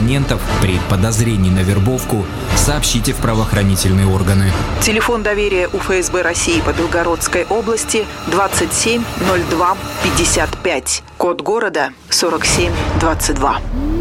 оппонентов при подозрении на вербовку сообщите в правоохранительные органы. Телефон доверия у ФСБ России по Белгородской области 27 02 55. Код города 47 22.